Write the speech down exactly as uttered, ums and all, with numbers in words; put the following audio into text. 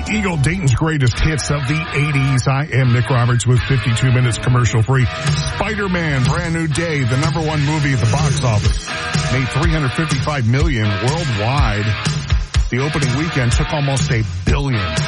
Eagle, Dayton's greatest hits of the eighties. I am Nick Roberts with fifty-two minutes commercial free. Spider-Man, Brand New Day, the number one movie at the box office. Made three hundred fifty-five million dollars worldwide. The opening weekend took almost a billion.